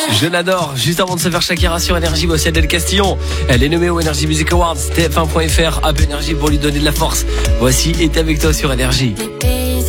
Je l'adore. Juste avant de se faire Shakira sur Énergie, voici Adèle Castillon. Elle est nommée au Energy Music Awards. TF1.fr, App Énergie pour lui donner de la force. Voici Est avec toi sur Énergie.